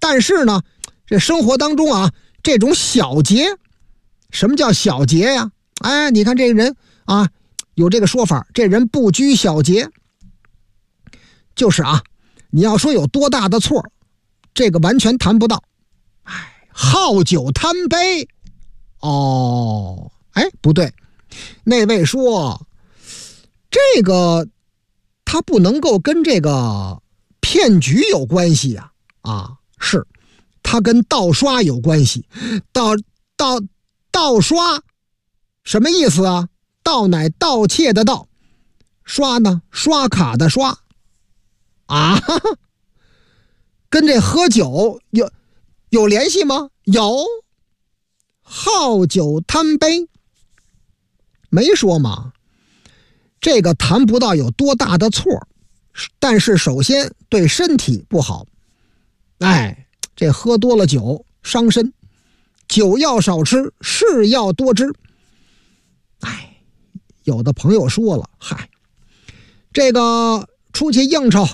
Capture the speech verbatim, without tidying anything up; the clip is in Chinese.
但是呢，这生活当中啊，这种小节，什么叫小节呀？哎，你看这个人啊，有这个说法，这人不拘小节，就是啊，你要说有多大的错，这个完全谈不到。哎，好酒贪杯，哦，哎，不对，那位说这个他不能够跟这个骗局有关系呀、啊，啊，是，他跟盗刷有关系。盗盗盗刷什么意思啊？盗乃盗窃的盗，刷呢刷卡的刷啊，跟这喝酒有有联系吗？有，好酒贪杯，没说嘛。这个谈不到有多大的错，但是首先对身体不好。哎，这喝多了酒伤身，酒要少吃，事要多知。哎，有的朋友说了，嗨，这个出去应酬